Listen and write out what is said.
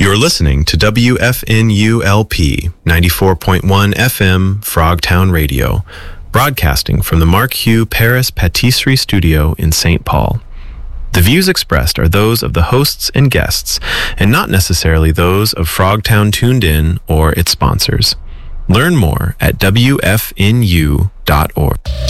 You're listening to WFNULP 94.1 FM Frogtown Radio, broadcasting from the Mark Hugh Paris Patisserie Studio in St. Paul. The views expressed are those of the hosts and guests, and not necessarily those of Frogtown Tuned In or its sponsors. Learn more at WFNU.org.